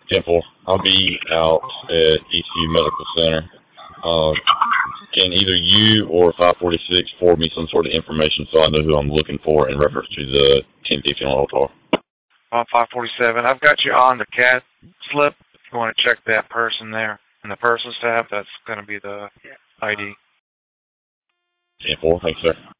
10-4. I'll be out at ECU Medical Center. Can either you or 546 forward me some sort of information so I know who I'm looking for in reference to the 10th funeral car? 547. I've got you on the CAD slip. If you want to check that person there in the persons tab, that's going to be the ID. 10-4. Thanks, sir.